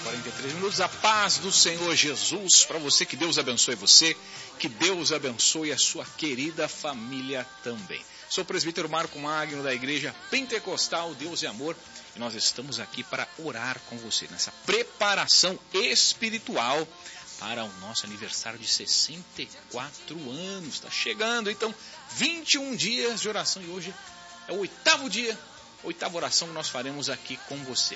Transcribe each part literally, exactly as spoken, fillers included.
quarenta e três minutos. A paz do Senhor Jesus para você, que Deus abençoe você, que Deus abençoe a sua querida família também. Sou o presbítero Marco Magno da Igreja Pentecostal Deus e Amor e nós estamos aqui para orar com você nessa preparação espiritual para o nosso aniversário de sessenta e quatro anos. Está chegando, então, vinte e um dias de oração e hoje é o oitavo dia, oitava oração que nós faremos aqui com você.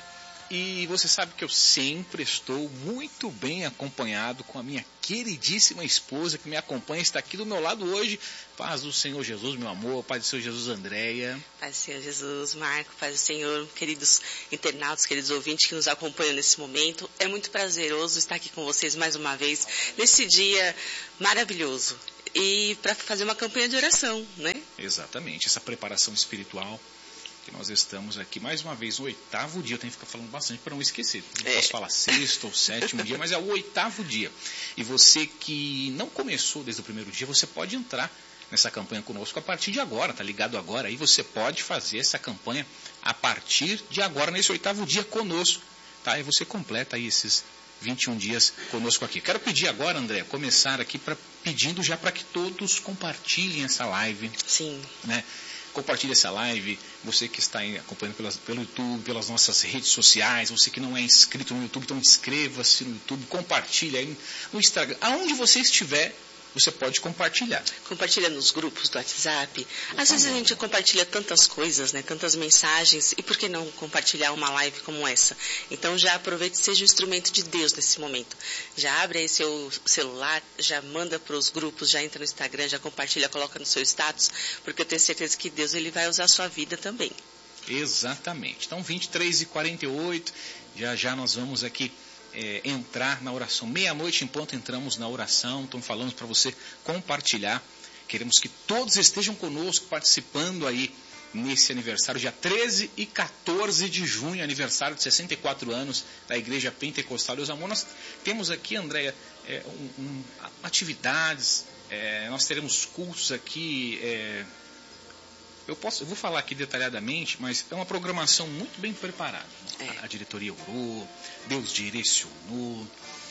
E você sabe que eu sempre estou muito bem acompanhado com a minha queridíssima esposa que me acompanha, está aqui do meu lado hoje. Paz do Senhor Jesus, meu amor, paz do Senhor Jesus, Andréia. Paz do Senhor Jesus, Marco, paz do Senhor, queridos internautas, queridos ouvintes que nos acompanham nesse momento. É muito prazeroso estar aqui com vocês mais uma vez, nesse dia maravilhoso. E para fazer uma campanha de oração, né? Exatamente, essa preparação espiritual que nós estamos aqui, mais uma vez, o oitavo dia, eu tenho que ficar falando bastante para não esquecer, não é. Posso falar sexto ou sétimo dia, mas é o oitavo dia, e você que não começou desde o primeiro dia, você pode entrar nessa campanha conosco a partir de agora, tá ligado agora, aí você pode fazer essa campanha a partir de agora, nesse oitavo dia conosco, tá, e você completa aí esses vinte e um dias conosco aqui. Quero pedir agora, André, começar aqui pra, pedindo já para que todos compartilhem essa live. Sim. Né? Compartilhe essa live, você que está aí acompanhando pelas, pelo YouTube, pelas nossas redes sociais, você que não é inscrito no YouTube, então inscreva-se no YouTube, compartilhe aí no Instagram, aonde você estiver, você pode compartilhar. Compartilha nos grupos do WhatsApp. Às vezes a gente compartilha tantas coisas, né? Tantas mensagens. E por que não compartilhar uma live como essa? Então já aproveite e seja um instrumento de Deus nesse momento. Já abre aí seu celular, já manda para os grupos, já entra no Instagram, já compartilha, coloca no seu status, porque eu tenho certeza que Deus ele vai usar a sua vida também. Exatamente. Então vinte e três e quarenta e oito, já já nós vamos aqui É, entrar na oração. Meia-noite em ponto entramos na oração, então falamos para você compartilhar. Queremos que todos estejam conosco participando aí nesse aniversário, dia treze e quatorze de junho, aniversário de sessenta e quatro anos da Igreja Pentecostal Deus e Amor. Nós temos aqui, Andréia, é, um, um, atividades, é, nós teremos cursos aqui, é, Eu, posso, eu vou falar aqui detalhadamente, mas é uma programação muito bem preparada. É. A, a diretoria orou, Deus direcionou.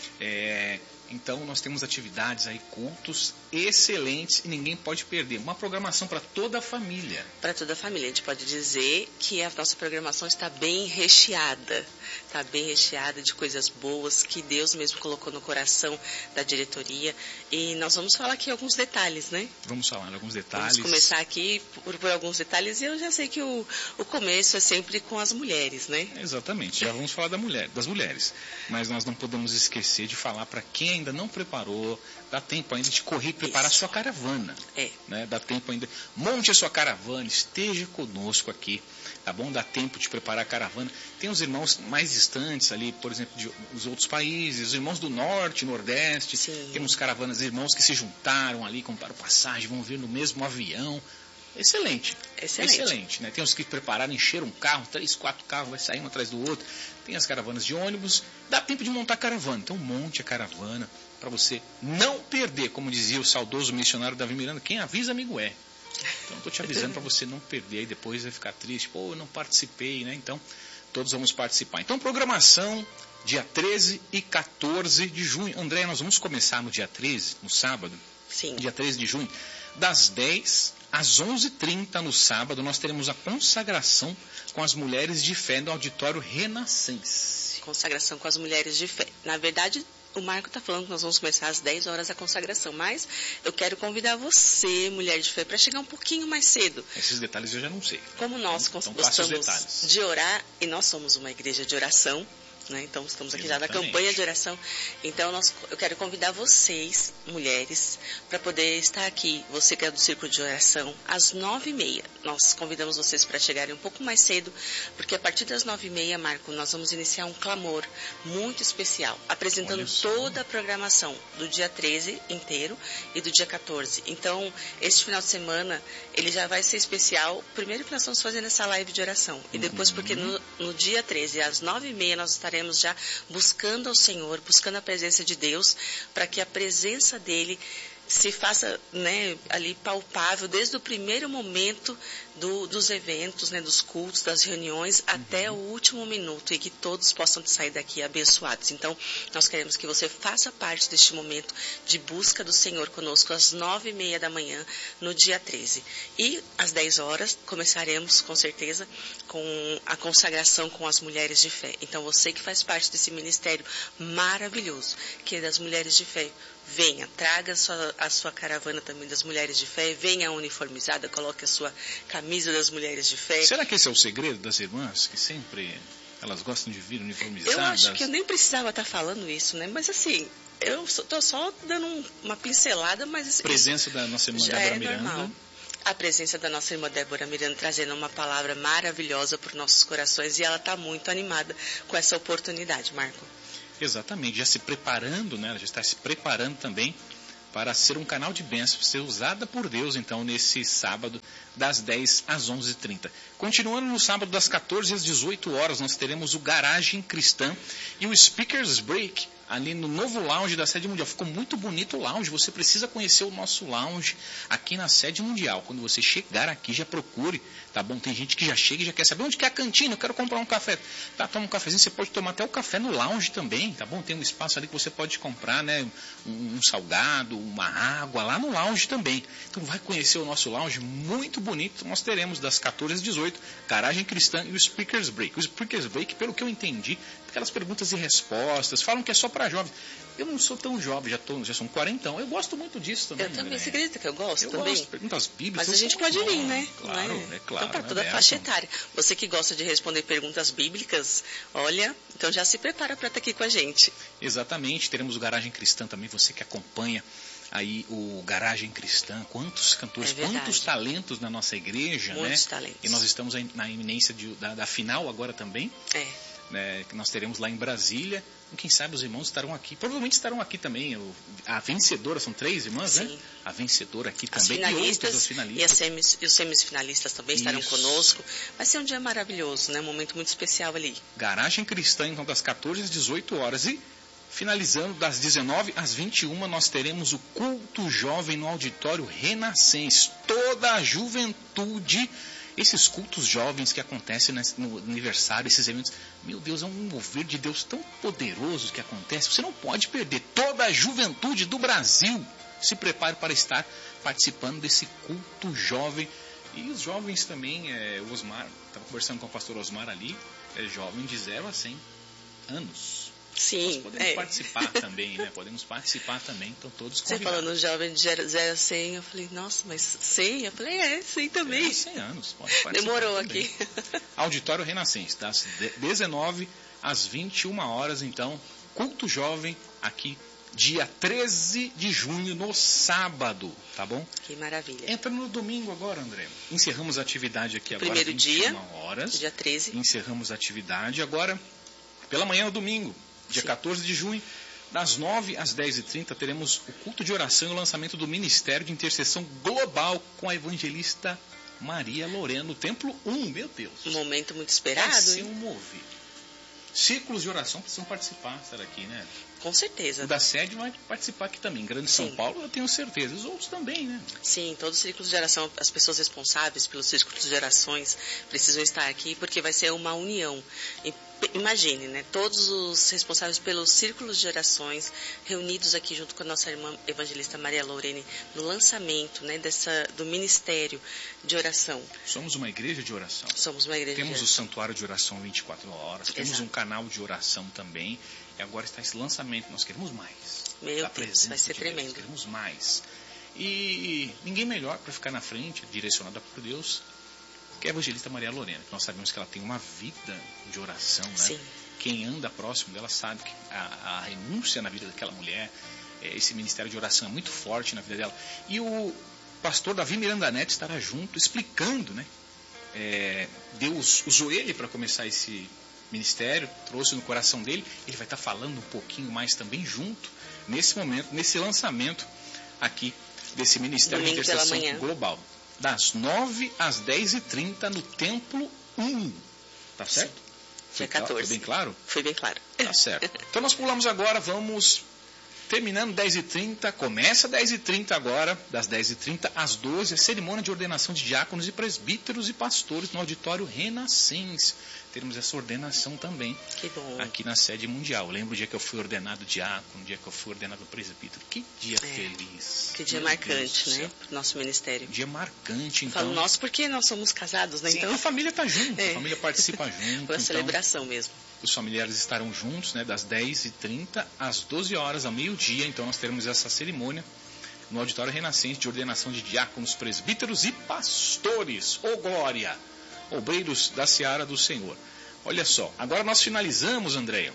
É, então, nós temos atividades aí, cultos excelentes e ninguém pode perder. Uma programação para toda a família. Para toda a família. A gente pode dizer que a nossa programação está bem recheada. Está bem recheada de coisas boas que Deus mesmo colocou no coração da diretoria. E nós vamos falar aqui alguns detalhes, né? Vamos falar alguns detalhes. Vamos começar aqui por, por alguns detalhes. E eu já sei que o, o começo é sempre com as mulheres, né? Exatamente. Já vamos falar da mulher, das mulheres. Mas nós não podemos esquecer de falar para quem ainda não preparou, dá tempo ainda de correr e preparar a sua caravana. É. Né? Dá tempo ainda. Monte a sua caravana, esteja conosco aqui. Tá bom? Dá tempo de preparar a caravana. Tem os irmãos mais distantes ali, por exemplo, de, dos outros países, os irmãos do norte, nordeste. Sim. Temos caravanas de irmãos que se juntaram ali, compraram passagem, vão vir no mesmo avião. Excelente. Excelente. Excelente, né? Tem os que prepararam, encheram um carro, três, quatro carros, vai sair um atrás do outro. Tem as caravanas de ônibus. Dá tempo de montar a caravana. Então monte a caravana para você não perder, como dizia o saudoso missionário Davi Miranda, quem avisa, amigo é. Então, estou te avisando para você não perder e depois vai ficar triste. Pô, eu não participei, né? Então, todos vamos participar. Então, programação, dia treze e quatorze de junho. André, nós vamos começar no dia treze, no sábado. Sim. Dia treze de junho, das dez às onze e trinta no sábado, nós teremos a consagração com as mulheres de fé no auditório Renascense. Consagração com as mulheres de fé. Na verdade, o Marco está falando que nós vamos começar às dez horas a consagração, mas eu quero convidar você, mulher de fé, para chegar um pouquinho mais cedo. Esses detalhes eu já não sei. Como nós então, gostamos de orar, e nós somos uma igreja de oração, né? Então estamos aqui Exatamente. já na campanha de oração. Então nós, eu quero convidar vocês, mulheres, para poder estar aqui, você que é do Círculo de Oração, às nove e meia. Nós convidamos vocês para chegarem um pouco mais cedo, porque a partir das nove e meia, Marco, nós vamos iniciar um clamor muito especial, apresentando toda a programação do dia treze inteiro e do dia quatorze. Então, este final de semana, ele já vai ser especial, primeiro que nós estamos fazendo essa live de oração, e depois uhum. porque no, no dia treze, às nove e meia, nós estaremos já buscando ao Senhor, buscando a presença de Deus, para que a presença dele se faça, né, ali palpável desde o primeiro momento do, dos eventos, né, dos cultos, das reuniões, uhum. até o último minuto, e que todos possam sair daqui abençoados. Então, nós queremos que você faça parte deste momento de busca do Senhor conosco às nove e meia da manhã, no dia treze. E às dez horas, começaremos, com certeza, com a consagração com as mulheres de fé. Então, você que faz parte desse ministério maravilhoso, que é das mulheres de fé, venha, traga a sua, a sua caravana também das mulheres de fé, venha uniformizada, coloque a sua camisa das mulheres de fé. Será que esse é o segredo das irmãs, que sempre elas gostam de vir uniformizadas? Eu acho que eu nem precisava estar falando isso, né? Mas assim, eu estou só dando um, uma pincelada, mas... Presença da nossa irmã Débora Miranda. Normal. A presença da nossa irmã Débora Miranda trazendo uma palavra maravilhosa para os nossos corações, e ela está muito animada com essa oportunidade, Marco. Exatamente, já se preparando, né? Ela já está se preparando também para ser um canal de bênção, ser usada por Deus, então, nesse sábado, das dez às onze e trinta. Continuando no sábado, das quatorze às dezoito horas, nós teremos o Garagem Cristã e o Speakers Break, ali no novo lounge da Sede Mundial. Ficou muito bonito o lounge, você precisa conhecer o nosso lounge aqui na Sede Mundial. Quando você chegar aqui, já procure, tá bom? Tem gente que já chega e já quer saber onde que é a cantina, eu quero comprar um café. Tá, toma um cafezinho, você pode tomar até o café no lounge também, tá bom? Tem um espaço ali que você pode comprar, né? Um, um salgado, uma água, lá no lounge também. Então vai conhecer o nosso lounge, muito bonito. Nós teremos das quatorze às dezoito, Garagem Cristã e o Speakers Break. O Speakers Break, pelo que eu entendi, aquelas perguntas e respostas, falam que é só para jovens. Eu não sou tão jovem, já, tô, já sou um quarentão. Eu gosto muito disso também. Eu também, você acredita que eu gosto eu também? Gosto, perguntas bíblicas. Mas a gente pode vir, né? Claro, é, é claro. Então, para toda a faixa etária. Você que gosta de responder perguntas bíblicas, olha, então já se prepara para estar aqui com a gente. Exatamente, teremos o Garagem Cristã também, você que acompanha aí o Garagem Cristã, quantos cantores, é quantos talentos na nossa igreja, Muitos né? talentos. E nós estamos na iminência de, da, da final agora também. É. Né, que nós teremos lá em Brasília. Quem sabe os irmãos estarão aqui. Provavelmente estarão aqui também. O, a vencedora, são três irmãs, Sim. né? A vencedora aqui as também. Finalistas, e outras, as finalistas. E, as semis, e os semifinalistas também Isso. estarão conosco. Vai ser um dia maravilhoso, né? Um momento muito especial ali. Garagem Cristã, então, das quatorze às dezoito horas. E finalizando, das dezenove às vinte e uma, nós teremos o culto jovem no auditório Renascença. Toda a juventude, esses cultos jovens que acontecem no aniversário, esses eventos, meu Deus, é um mover de Deus tão poderoso que acontece, você não pode perder. Toda a juventude do Brasil se prepare para estar participando desse culto jovem. E os jovens também, é, o Osmar, estava conversando com o pastor Osmar ali, é jovem de zero a cem anos. Sim, nós podemos é. participar também, né? Podemos participar também, então todos convidados. Você falando jovem de zero a cem, eu falei, nossa, mas cem? Eu falei, é, cem também. É, cem anos, pode participar. Demorou também. aqui. Auditório Renascença, das dezenove às vinte e uma horas, então, culto jovem aqui, dia treze de junho, no sábado, tá bom? Que maravilha. Entra no domingo agora, André. Encerramos a atividade aqui agora, primeiro vinte e uma dia, horas. dia treze. Encerramos a atividade agora, pela manhã, no domingo. Dia Sim. quatorze de junho, das nove às dez e trinta, teremos o culto de oração e o lançamento do Ministério de Intercessão Global com a evangelista Maria Lorena, no Templo um, meu Deus. Um momento muito esperado. Vai ser um mover. Círculos de oração precisam participar, será aqui, né? Com certeza. O da sede vai participar aqui também. Grande Sim. São Paulo, eu tenho certeza. Os outros também, né? Sim, todos os círculos de oração, as pessoas responsáveis pelos círculos de orações precisam estar aqui, porque vai ser uma união. E, imagine, né? Todos os responsáveis pelos círculos de orações reunidos aqui junto com a nossa irmã evangelista Maria Lorene no lançamento, né, dessa, do Ministério de Oração. Somos uma igreja de oração. Somos uma igreja Temos de o santuário de oração vinte e quatro horas. Temos Exato. um canal de oração também. E agora está esse lançamento. Nós queremos mais. Meu Deus, vai ser de tremendo. Deus. Queremos mais. E ninguém melhor para ficar na frente, direcionada por Deus, que é a evangelista Maria Lorena, que nós sabemos que ela tem uma vida de oração, né? Sim. Quem anda próximo dela sabe que a, a renúncia na vida daquela mulher, é, esse ministério de oração é muito forte na vida dela. E o pastor Davi Miranda Neto estará junto, explicando, né? É, Deus usou ele para começar esse ministério, trouxe no coração dele, ele vai estar falando um pouquinho mais também junto, nesse momento, nesse lançamento aqui, desse Ministério Domingo de Intercessão Global. Das nove às dez e trinta no Templo um. Tá certo? Foi quatorze. Foi bem claro? Foi bem claro. Tá certo. Então nós pulamos agora, vamos terminando dez e trinta, começa dez e trinta agora, das dez e trinta às doze, a cerimônia de ordenação de diáconos e presbíteros e pastores no auditório Renascense. Teremos essa ordenação também que bom. Aqui na sede mundial. Eu lembro o dia que eu fui ordenado diácono, o dia que eu fui ordenado presbítero. Que dia é, feliz. Que dia Meu marcante, né? Para o nosso ministério. Dia marcante, então. Falo nosso porque nós somos casados, né? Sim, então a família está junto, é. a família participa junto. Foi uma então, celebração mesmo. Os familiares estarão juntos, né? Das dez e trinta às doze horas, ao meio-dia. Então nós teremos essa cerimônia no auditório Renascense de ordenação de diáconos, presbíteros e pastores. Ô glória! Obreiros da seara do Senhor. Olha só, agora nós finalizamos, Andréia,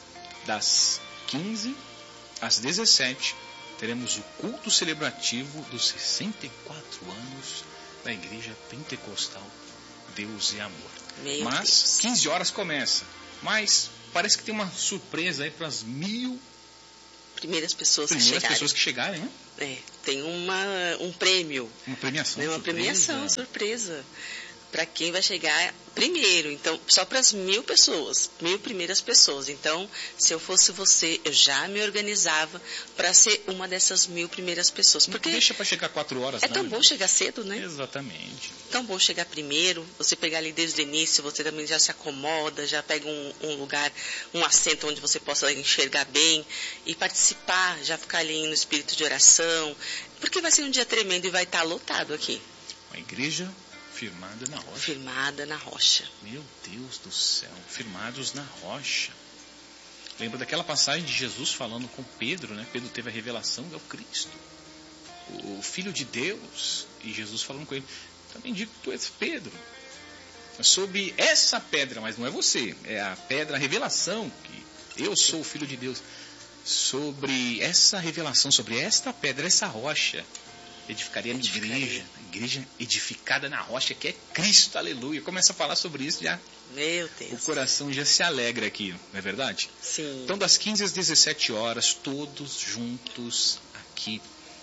das quinze às dezessete, teremos o culto celebrativo dos sessenta e quatro anos da Igreja Pentecostal Deus é Amor. Meu Mas Deus. quinze horas começa, mas parece que tem uma surpresa aí para as mil primeiras pessoas primeiras que chegarem. pessoas que chegarem, né? É, tem uma, um prêmio. Uma premiação, né? Uma surpresa. premiação, surpresa. Para quem vai chegar primeiro, então, só para as mil pessoas, mil primeiras pessoas. Então, se eu fosse você, eu já me organizava para ser uma dessas mil primeiras pessoas. Porque não deixa para chegar quatro horas, é não, tão né? bom chegar cedo, né? Exatamente. Tão bom chegar primeiro, você pegar ali desde o início, você também já se acomoda, já pega um, um lugar, um assento onde você possa enxergar bem e participar, já ficar ali no espírito de oração, porque vai ser um dia tremendo e vai estar lotado aqui. Uma igreja firmada na rocha. Firmada na rocha. Meu Deus do céu, firmados na rocha. Lembra daquela passagem de Jesus falando com Pedro, né? Pedro teve a revelação do Cristo, o Filho de Deus, e Jesus falando com ele, também digo que tu és Pedro. Sobre essa pedra, mas não é você, é a pedra, a revelação, que eu sou o Filho de Deus. Sobre essa revelação, sobre esta pedra, essa rocha, edificaria a minha igreja, a igreja edificada na rocha, que é Cristo, aleluia. Começa a falar sobre isso já. Meu Deus. O coração já se alegra aqui, não é verdade? Sim. Então, das quinze às dezessete horas, todos juntos aqui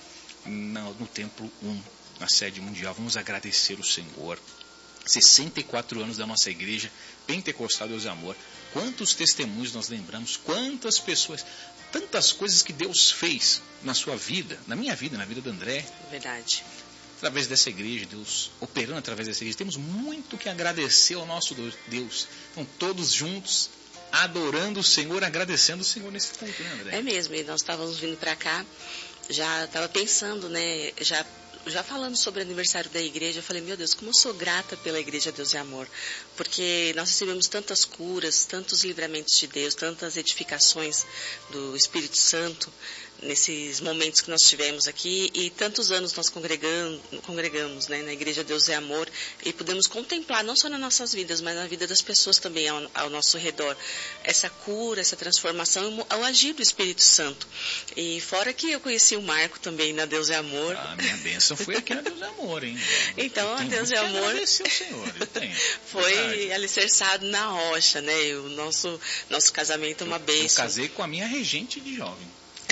no, no Templo um, na sede mundial. Vamos agradecer o Senhor. sessenta e quatro anos da nossa igreja, Pentecostal Deus é Amor. Quantos testemunhos nós lembramos, quantas pessoas, tantas coisas que Deus fez na sua vida, na minha vida, na vida do André. Verdade. Através dessa igreja, Deus operando através dessa igreja. Temos muito que agradecer ao nosso Deus. Então, todos juntos, adorando o Senhor, agradecendo o Senhor nesse culto, né, André? É mesmo, e nós estávamos vindo para cá, já estava pensando, né, já... Já falando sobre o aniversário da igreja, eu falei, meu Deus, como eu sou grata pela Igreja Deus é Amor, porque nós recebemos tantas curas, tantos livramentos de Deus, tantas edificações do Espírito Santo, nesses momentos que nós tivemos aqui, e tantos anos nós congregamos, congregamos né, na Igreja Deus é Amor, e podemos contemplar, não só nas nossas vidas, mas na vida das pessoas também ao, ao nosso redor, essa cura, essa transformação, ao agir do Espírito Santo. E fora que eu conheci o Marco também na Deus é Amor. Ah, minha bênção foi aqui na Deus é Amor, hein? Então, a Deus é Amor agradecer ao Senhor, eu tenho. Foi Verdade. Alicerçado na rocha, né? E o nosso, nosso casamento é uma bênção. Eu casei com a minha regente de jovem.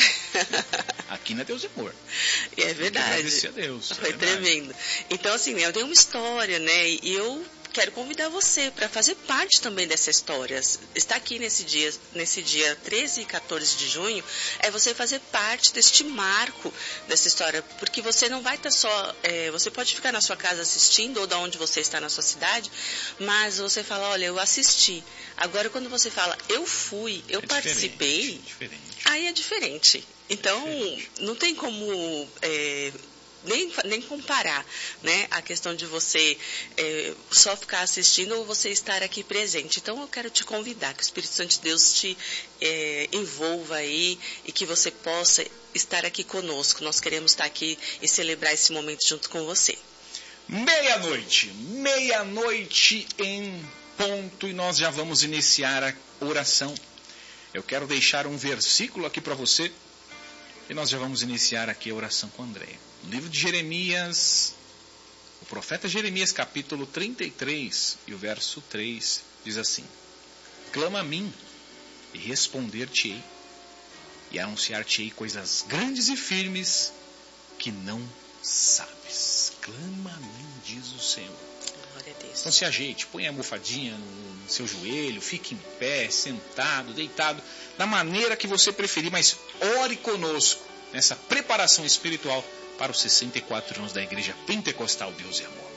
Aqui na Deus é Amor. E é verdade. Agradecer a Deus. Foi é tremendo. Então, assim, eu tenho uma história, né? E eu quero convidar você para fazer parte também dessa história. Estar aqui nesse dia, nesse dia treze e quatorze de junho, é você fazer parte deste marco dessa história, porque você não vai estar só, é, você pode ficar na sua casa assistindo, ou da onde você está na sua cidade, mas você fala, olha, eu assisti. Agora, quando você fala, eu fui, eu é participei, diferente, diferente. aí é diferente. Então, diferente. Não tem como... É, Nem, nem comparar, né, a questão de você é, só ficar assistindo ou você estar aqui presente. Então, eu quero te convidar, que o Espírito Santo de Deus te é, envolva aí e que você possa estar aqui conosco. Nós queremos estar aqui e celebrar esse momento junto com você. Meia-noite, meia-noite em ponto, e nós já vamos iniciar a oração. Eu quero deixar um versículo aqui para você, e nós já vamos iniciar aqui a oração com a Andréia. No livro de Jeremias, o profeta Jeremias, capítulo trinta e três, e o verso três, diz assim: clama a mim, e responder-te-ei, e anunciar-te-ei coisas grandes e firmes, que não sabes. Clama a mim, diz o Senhor. Deus. Então se ajeite, põe a almofadinha no seu joelho, fique em pé, sentado, deitado, da maneira que você preferir, mas ore conosco nessa preparação espiritual para os sessenta e quatro anos da Igreja Pentecostal Deus e Amor.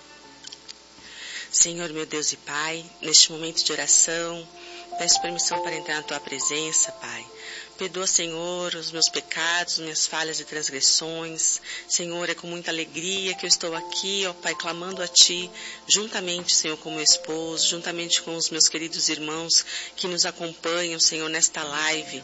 Senhor, meu Deus e Pai, neste momento de oração, peço permissão para entrar na Tua presença, Pai. Perdoa, Senhor, os meus pecados, minhas falhas e transgressões. Senhor, é com muita alegria que eu estou aqui, ó Pai, clamando a Ti, juntamente, Senhor, com meu esposo, juntamente com os meus queridos irmãos que nos acompanham, Senhor, nesta live.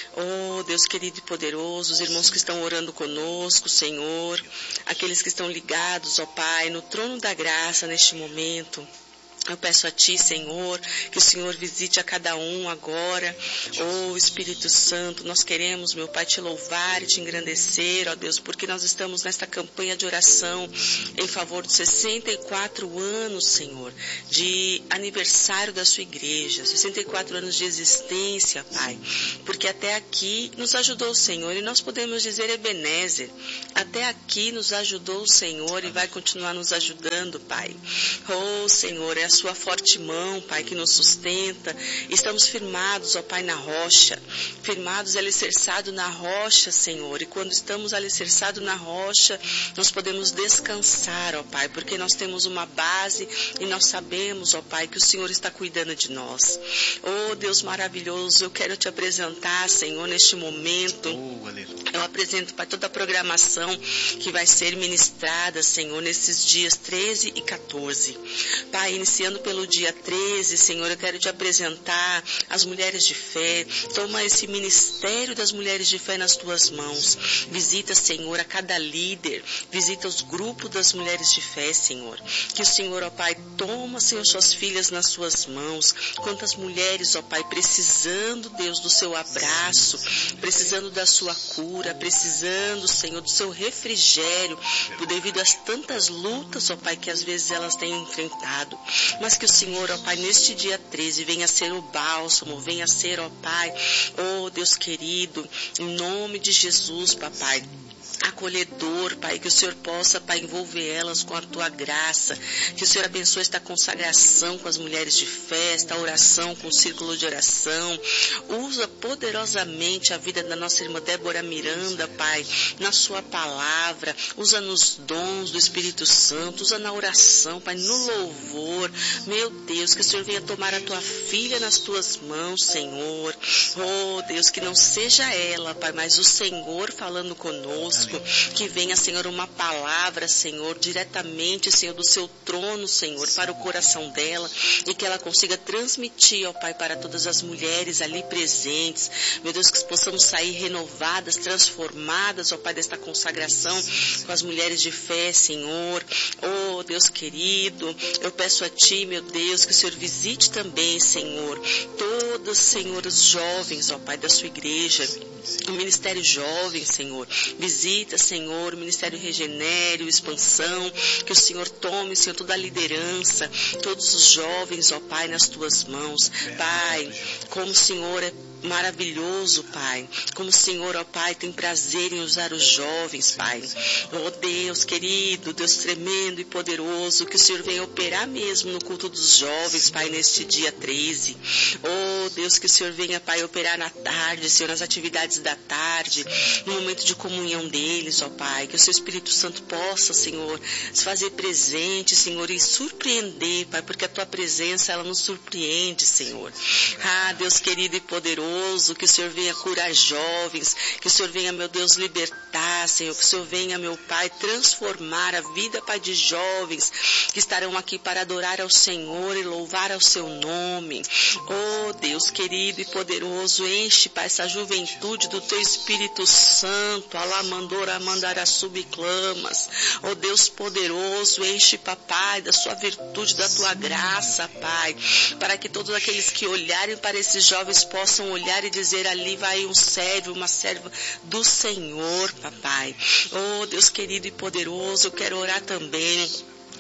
Oh, Deus querido e poderoso, os irmãos que estão orando conosco, Senhor, aqueles que estão ligados, ó Pai, no trono da graça neste momento. Eu peço a Ti, Senhor, que o Senhor visite a cada um agora. Oh, Espírito Santo, nós queremos, meu Pai, Te louvar e Te engrandecer, ó Deus, porque nós estamos nesta campanha de oração em favor dos sessenta e quatro anos, Senhor, de aniversário da Sua Igreja, sessenta e quatro anos de existência, Pai, porque até aqui nos ajudou o Senhor e nós podemos dizer Ebenezer, até aqui nos ajudou o Senhor e vai continuar nos ajudando, Pai. Oh, Senhor, é a Sua forte mão, Pai, que nos sustenta. Estamos firmados, ó Pai, na rocha, firmados e alicerçados na rocha, Senhor, e quando estamos alicerçados na rocha, nós podemos descansar, ó Pai, porque nós temos uma base e nós sabemos, ó Pai, que o Senhor está cuidando de nós. Oh, Deus maravilhoso, eu quero Te apresentar, Senhor, neste momento. Oh, aleluia. Eu apresento, Pai, toda a programação que vai ser ministrada, Senhor, nesses dias treze e quatorze. Pai, iniciando pelo dia treze, Senhor, eu quero Te apresentar as mulheres de fé. Toma esse ministério das mulheres de fé nas Tuas mãos. Visita, Senhor, a cada líder. Visita os grupos das mulheres de fé, Senhor. Que o Senhor, ó Pai, toma, Senhor, suas filhas nas Suas mãos. Quantas mulheres, ó Pai, precisando, Deus, do Seu abraço, precisando da Sua cura, precisando, Senhor, do Seu refrigério, devido às tantas lutas, ó Pai, que às vezes elas têm enfrentado. Mas que o Senhor, ó Pai, neste dia treze, venha ser o bálsamo, venha ser, ó Pai, ó Deus querido, em nome de Jesus, papai, acolhedor, Pai, que o Senhor possa, Pai, envolver elas com a Tua graça, que o Senhor abençoe esta consagração com as mulheres de fé, esta oração com o círculo de oração. Usa poderosamente a vida da nossa irmã Débora Miranda, Pai, na Sua palavra, usa nos dons do Espírito Santo, usa na oração, Pai, no louvor. Meu Deus, que o Senhor venha tomar a Tua filha nas Tuas mãos, Senhor. Oh, Deus, que não seja ela, Pai, mas o Senhor falando conosco. Que venha, Senhor, uma palavra, Senhor, diretamente, Senhor, do Seu trono, Senhor, para o coração dela, e que ela consiga transmitir, ó Pai, para todas as mulheres ali presentes. Meu Deus, que possamos sair renovadas, transformadas, ó Pai, desta consagração com as mulheres de fé, Senhor. Oh, Deus querido, eu peço a Ti, meu Deus, que o Senhor visite também, Senhor, todos, Senhor, os jovens, ó Pai, da Sua igreja, o Ministério Jovem, Senhor. Visita, Senhor, o Ministério Regenere, Expansão, que o Senhor tome, Senhor, toda a liderança, todos os jovens, ó Pai, nas Tuas mãos. Pai, como o Senhor é maravilhoso, Pai, como o Senhor, ó Pai, tem prazer em usar os jovens, Pai. Oh Deus querido, Deus tremendo e poderoso, que o Senhor venha operar mesmo no culto dos jovens, Pai, neste dia treze. Oh Deus, que o Senhor venha, Pai, operar na tarde, Senhor, nas atividades da tarde, no momento de comunhão deles, ó Pai, que o Seu Espírito Santo possa, Senhor, se fazer presente, Senhor, e surpreender, Pai, porque a Tua presença, ela nos surpreende, Senhor. Ah, Deus querido e poderoso, que o Senhor venha curar jovens, que o Senhor venha, meu Deus, libertar, Senhor, que o Senhor venha, meu Pai, transformar a vida, Pai, de jovens que estarão aqui para adorar ao Senhor e louvar ao Seu nome. Oh, Deus querido e poderoso, enche, Pai, essa juventude do Teu Espírito Santo, alamandora, mandará subclamas. Oh, Deus poderoso, enche, Papai, da Sua virtude, da Tua graça, Pai, para que todos aqueles que olharem para esses jovens possam olhar olhar e dizer, ali vai um servo, uma serva do Senhor, Papai. Oh, Deus querido e poderoso, eu quero orar também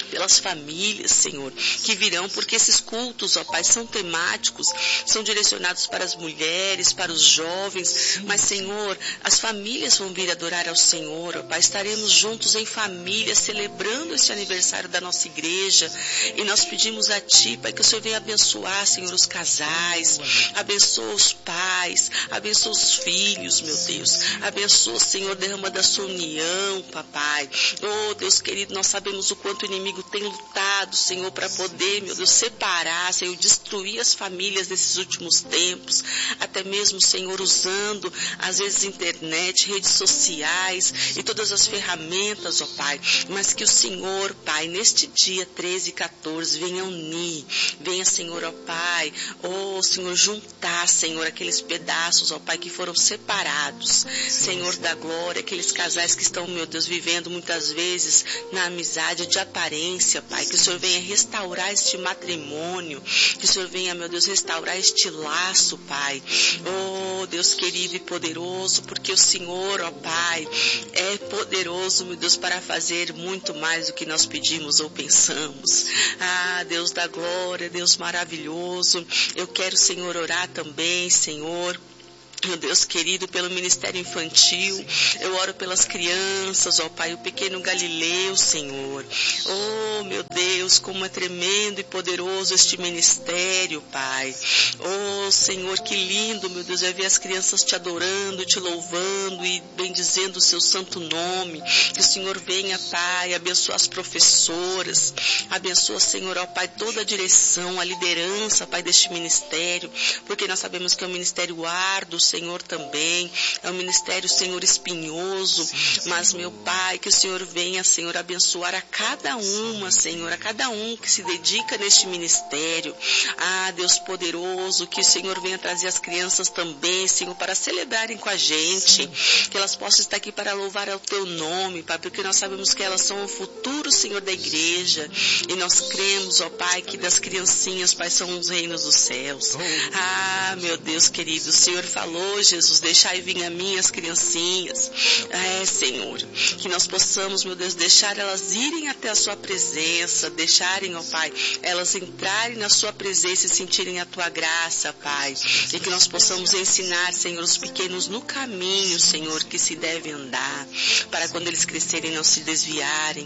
pelas famílias, Senhor, que virão, porque esses cultos, ó Pai, são temáticos, são direcionados para as mulheres, para os jovens, mas, Senhor, as famílias vão vir adorar ao Senhor, ó Pai, estaremos juntos em família, celebrando este aniversário da nossa igreja, e nós pedimos a Ti, Pai, que o Senhor venha abençoar, Senhor, os casais, abençoa os pais, abençoa os filhos, meu Deus, abençoa, Senhor, derrama da sua união, papai. Oh, Deus querido, nós sabemos o quanto o inimigo tem lutado, Senhor, para poder, meu Deus, separar, Senhor, destruir as famílias nesses últimos tempos, até mesmo, Senhor, usando, às vezes, internet, redes sociais e todas as ferramentas, ó Pai, mas que o Senhor, Pai, neste dia treze e quatorze, venha unir, venha, Senhor, ó Pai, oh, Senhor, juntar, Senhor, aqueles pedaços, ó Pai, que foram separados, Senhor da glória, aqueles casais que estão, meu Deus, vivendo muitas vezes na amizade de aparência, Pai, que o Senhor venha restaurar este matrimônio, que o Senhor venha, meu Deus, restaurar este laço, Pai, oh, Deus querido e poderoso, porque o Senhor, ó Pai, é poderoso, meu Deus, para fazer muito mais do que nós pedimos ou pensamos. Ah, Deus da glória, Deus maravilhoso, eu quero, Senhor, orar também, Senhor, meu Deus querido, pelo ministério infantil, eu oro pelas crianças, ó Pai, o pequeno Galileu, Senhor. Oh, meu Deus, como é tremendo e poderoso este ministério, Pai. Oh, Senhor, que lindo, meu Deus, é ver as crianças te adorando, te louvando e bendizendo o seu santo nome. Que o Senhor venha, Pai, abençoar as professoras, abençoa, Senhor, ó Pai, toda a direção, a liderança, Pai, deste ministério, porque nós sabemos que é um ministério árduo, Senhor, também, é um ministério, Senhor, espinhoso, mas, meu Pai, que o Senhor venha, Senhor, abençoar a cada uma, Senhor, a cada um que se dedica neste ministério. Ah, Deus poderoso, que o Senhor venha trazer as crianças também, Senhor, para celebrarem com a gente, que elas possam estar aqui para louvar ao Teu nome, Pai, porque nós sabemos que elas são o futuro, Senhor, da igreja, e nós cremos, ó Pai, que das criancinhas, Pai, são os reinos dos céus. Ah, meu Deus querido, o Senhor falou, Oh, Jesus, deixai vir a mim as criancinhas. É, Senhor, que nós possamos, meu Deus, deixar elas irem até a sua presença, deixarem, ó Pai, elas entrarem na sua presença e sentirem a tua graça, Pai. E que nós possamos ensinar, Senhor, os pequenos no caminho, Senhor, que se deve andar, para quando eles crescerem não se desviarem.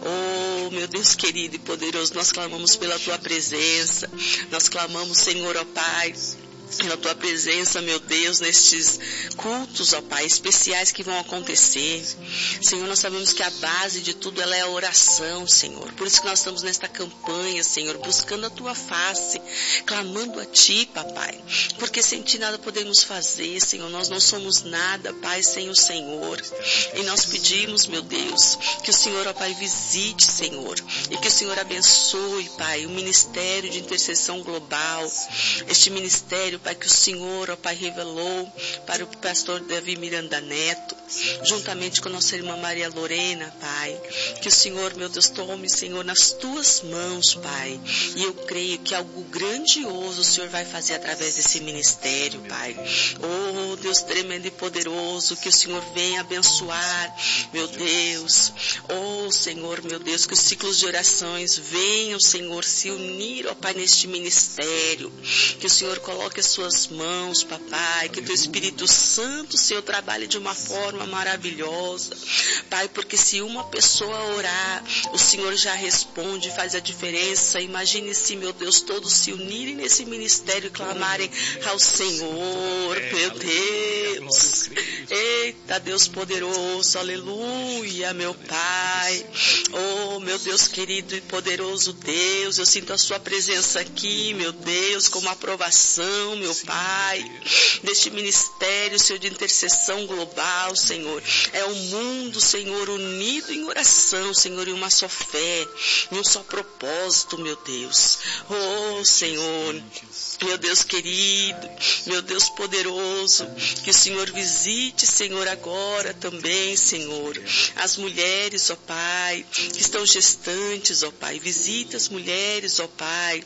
Oh, meu Deus querido e poderoso, nós clamamos pela tua presença. Nós clamamos, Senhor, ó Pai, pela tua presença, meu Deus, nestes cultos, ó Pai, especiais que vão acontecer. Senhor, nós sabemos que a base de tudo ela é a oração, Senhor. Por isso que nós estamos nesta campanha, Senhor, buscando a tua face, clamando a ti, papai. Porque sem ti nada podemos fazer, Senhor. Nós não somos nada, Pai, sem o Senhor. E nós pedimos, meu Deus, que o Senhor, ó Pai, visite, Senhor. E que o Senhor abençoe, Pai, o ministério de intercessão global. Este ministério, Pai, que o Senhor, ó Pai, revelou para o pastor Davi Miranda Neto, juntamente com nossa irmã Maria Lorena, Pai, que o Senhor, meu Deus, tome, Senhor, nas tuas mãos, Pai, e eu creio que algo grandioso o Senhor vai fazer através desse ministério, Pai. Oh, Deus tremendo e poderoso, que o Senhor venha abençoar, meu Deus. Oh, Senhor, meu Deus, que os ciclos de orações venham, Senhor, se unir, ó Pai, neste ministério, que o Senhor coloque as suas mãos, papai, que o teu Espírito Santo, Senhor, trabalhe de uma forma maravilhosa, Pai, porque se uma pessoa orar, o Senhor já responde, faz a diferença. Imagine se, meu Deus, todos se unirem nesse ministério e clamarem ao Senhor, meu Deus. Eita, Deus poderoso, aleluia, meu Pai. Oh, meu Deus querido e poderoso Deus, eu sinto a sua presença aqui, meu Deus, como aprovação, meu Pai, deste ministério, Senhor, de intercessão global, Senhor. É o mundo, Senhor, unido em oração, Senhor, em uma só fé, em um só propósito, meu Deus. Oh, Senhor, meu Deus querido, meu Deus poderoso, que o Senhor visite, Senhor, agora também, Senhor, as mulheres, ó Pai, que estão gestantes, ó Pai. Visita as mulheres, ó Pai,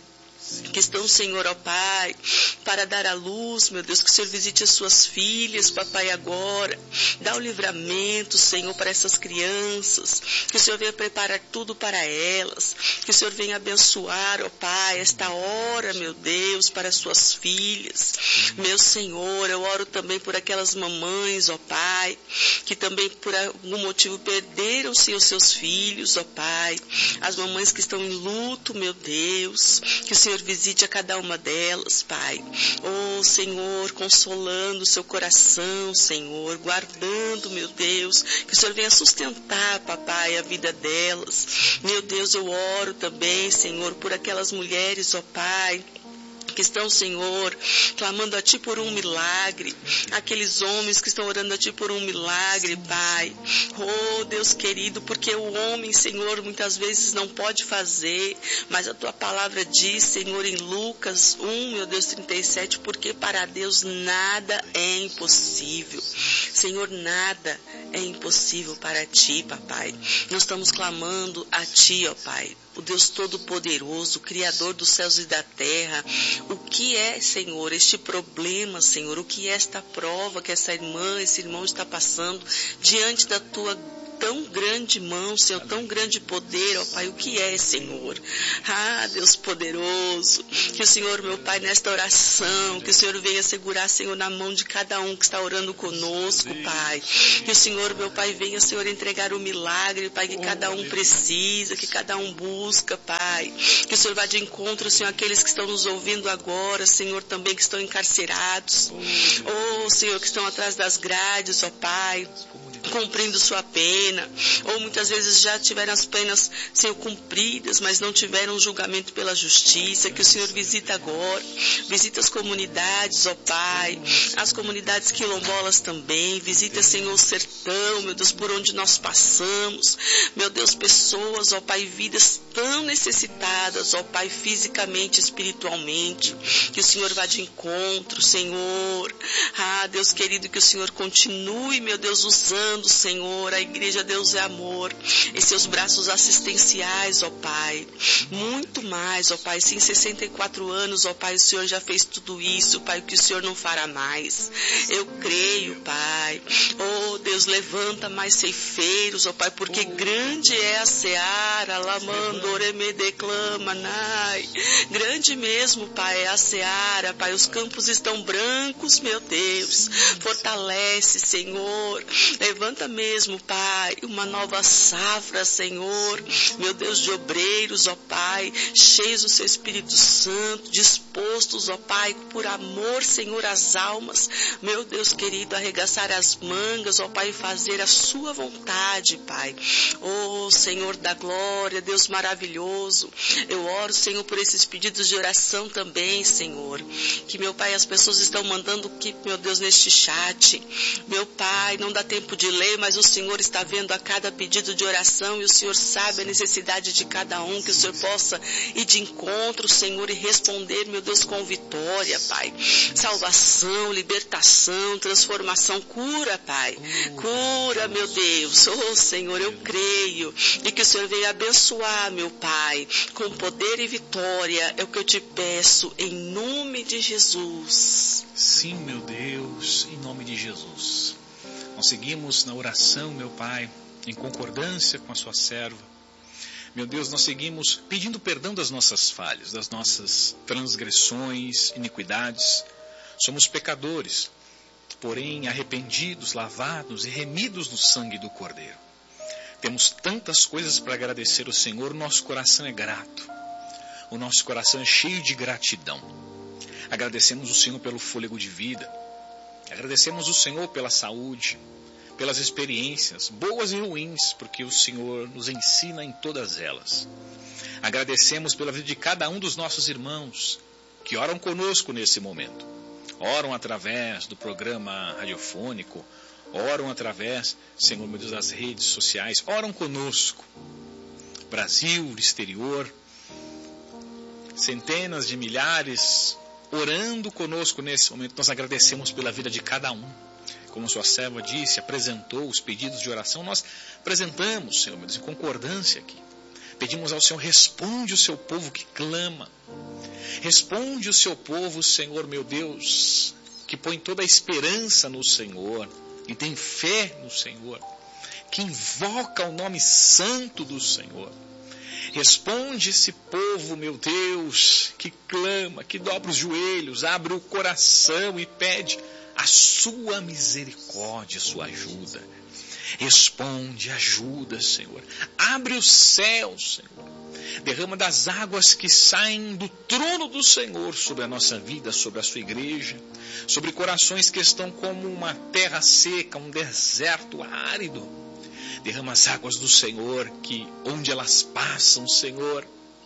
que estão, Senhor, ó Pai, para dar à luz, meu Deus, que o Senhor visite as suas filhas, papai, agora. Dá o livramento, Senhor, para essas crianças, que o Senhor venha preparar tudo para elas, que o Senhor venha abençoar, ó Pai, esta hora, meu Deus, para as suas filhas. Meu Senhor, eu oro também por aquelas mamães, ó Pai, que também por algum motivo perderam, Senhor, seus filhos, ó Pai. As mamães que estão em luto, meu Deus, que o Senhor visite a cada uma delas, Pai. Oh, Senhor, consolando o seu coração, Senhor, guardando, meu Deus, que o Senhor venha sustentar, papai, a vida delas. Meu Deus, eu oro também, Senhor, por aquelas mulheres, ó Pai, que estão, Senhor, clamando a Ti por um milagre, aqueles homens que estão orando a Ti por um milagre, Pai. Oh, Deus querido, porque o homem, Senhor, muitas vezes não pode fazer, mas a Tua palavra diz, Senhor, em Lucas um, meu Deus, trinta e sete, porque para Deus nada é impossível. Senhor, nada é impossível para Ti, papai. Nós estamos clamando a Ti, ó Pai, o Deus Todo-Poderoso, Criador dos céus e da terra. O que é, Senhor, este problema, Senhor? O que é esta prova que essa irmã, esse irmão está passando diante da Tua tão grande mão, Senhor, tão grande poder, ó Pai, o que é, Senhor? Ah, Deus poderoso, que o Senhor, meu Pai, nesta oração, que o Senhor venha segurar, Senhor, na mão de cada um que está orando conosco, Pai. Que o Senhor, meu Pai, venha, Senhor, entregar o milagre, Pai, que cada um precisa, que cada um busca, Pai. Que o Senhor vá de encontro, Senhor, aqueles que estão nos ouvindo agora, Senhor, também que estão encarcerados. Oh, Senhor, que estão atrás das grades, ó Pai, cumprindo sua pena, ou muitas vezes já tiveram as penas sendo cumpridas, mas não tiveram julgamento pela justiça. Que o Senhor visita agora, visita as comunidades, ó Pai, as comunidades quilombolas também, visita, Senhor, o sertão, meu Deus, por onde nós passamos, meu Deus, pessoas, ó Pai, vidas tão necessitadas, ó Pai, fisicamente, espiritualmente, que o Senhor vá de encontro, Senhor. Ah, Deus querido, que o Senhor continue, meu Deus, usando, Senhor, a igreja Deus é Amor, e seus braços assistenciais, ó Pai, muito mais, ó Pai, se em sessenta e quatro anos, ó Pai, o Senhor já fez tudo isso, Pai, o que o Senhor não fará mais, eu creio, Pai. Oh, Deus, levanta mais ceifeiros, ó Pai, porque grande é a seara, lamandore declama, nai, grande mesmo, Pai, é a seara, Pai, os campos estão brancos, meu Deus, fortalece, Senhor, levanta mesmo, Pai, uma nova safra, Senhor, meu Deus, de obreiros, ó Pai, cheios do Seu Espírito Santo, dispostos, ó Pai, por amor, Senhor, às almas, meu Deus querido, arregaçar as mangas, ó Pai, e fazer a Sua vontade, Pai. Oh, Senhor da glória, Deus maravilhoso, eu oro, Senhor, por esses pedidos de oração também, Senhor, que, meu Pai, as pessoas estão mandando aqui, meu Deus, neste chat, meu Pai, não dá tempo de ler, mas o Senhor está vendo a cada pedido de oração e o Senhor sabe a necessidade de cada um, que o Senhor possa ir de encontro, Senhor, e responder, meu Deus, com vitória, Pai. Salvação, libertação, transformação, cura, Pai. Cura, meu Deus. Oh, Senhor, eu creio. E que o Senhor venha abençoar, meu Pai, com poder e vitória. É o que eu te peço, em nome de Jesus. Sim, meu Deus, em nome de Jesus. Nós seguimos na oração, meu Pai, em concordância com a sua serva. Meu Deus, nós seguimos pedindo perdão das nossas falhas, das nossas transgressões, iniquidades. Somos pecadores, porém arrependidos, lavados e remidos no sangue do Cordeiro. Temos tantas coisas para agradecer ao Senhor, o nosso coração é grato. O nosso coração é cheio de gratidão. Agradecemos o Senhor pelo fôlego de vida. Agradecemos o Senhor pela saúde, pelas experiências, boas e ruins, porque o Senhor nos ensina em todas elas. Agradecemos pela vida de cada um dos nossos irmãos que oram conosco nesse momento. Oram através do programa radiofônico, oram através, Senhor, meu Deus, das redes sociais, oram conosco. Brasil, exterior, centenas de milhares orando conosco nesse momento. Nós agradecemos pela vida de cada um. Como sua serva disse, apresentou os pedidos de oração, nós apresentamos, Senhor, meu Deus, em concordância aqui. Pedimos ao Senhor, responde o seu povo que clama. Responde o seu povo, Senhor meu Deus, que põe toda a esperança no Senhor e tem fé no Senhor, que invoca o nome santo do Senhor. Responde esse povo, meu Deus, que clama, que dobra os joelhos, abre o coração e pede a sua misericórdia, a sua ajuda. Responde, ajuda, Senhor. Abre os céus, Senhor. Derrama das águas que saem do trono do Senhor sobre a nossa vida, sobre a sua igreja, sobre corações que estão como uma terra seca, um deserto árido. Derrama as águas do Senhor, que onde elas passam, Senhor,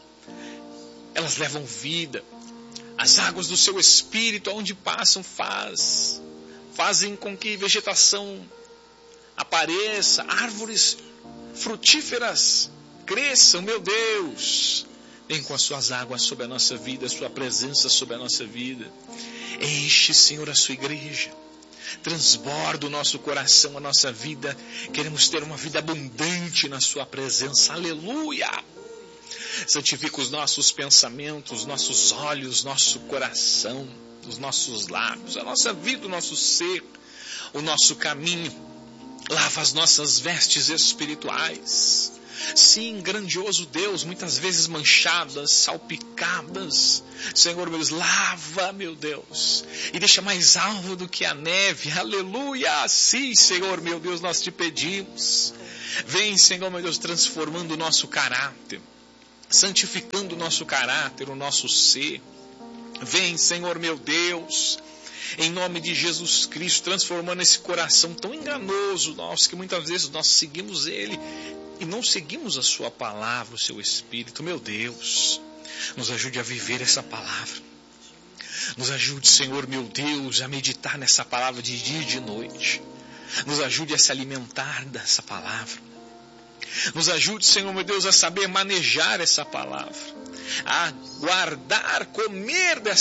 elas levam vida. As águas do seu Espírito, onde passam, faz, fazem com que vegetação apareça, árvores frutíferas cresçam, meu Deus. Vem com as suas águas sobre a nossa vida, a sua presença sobre a nossa vida. Enche, Senhor, a sua igreja. Transborda o nosso coração, a nossa vida. Queremos ter uma vida abundante na sua presença. Aleluia! Santifica os nossos pensamentos, nossos olhos, nosso coração, os nossos lábios, a nossa vida, o nosso ser, o nosso caminho. Lava as nossas vestes espirituais. Sim, grandioso Deus, muitas vezes manchadas, salpicadas. Senhor, meu Deus, lava, meu Deus, e deixa mais alvo do que a neve. Aleluia! Sim, Senhor, meu Deus, nós te pedimos. Vem, Senhor, meu Deus, transformando o nosso caráter, santificando o nosso caráter, o nosso ser. Vem, Senhor, meu Deus, em nome de Jesus Cristo, transformando esse coração tão enganoso nosso, que muitas vezes nós seguimos ele e não seguimos a sua palavra, o seu Espírito. Meu Deus, nos ajude a viver essa palavra. Nos ajude, Senhor, meu Deus, a meditar nessa palavra de dia e de noite. Nos ajude a se alimentar dessa palavra. Nos ajude, Senhor, meu Deus, a saber manejar essa palavra, a guardar, comer dessa